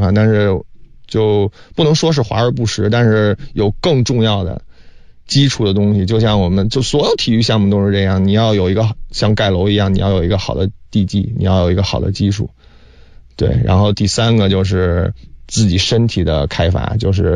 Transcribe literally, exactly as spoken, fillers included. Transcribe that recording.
欢，但是就不能说是华而不实，但是有更重要的基础的东西，就像我们就所有体育项目都是这样，你要有一个像盖楼一样，你要有一个好的地基，你要有一个好的技术。对，然后第三个就是自己身体的开发，就是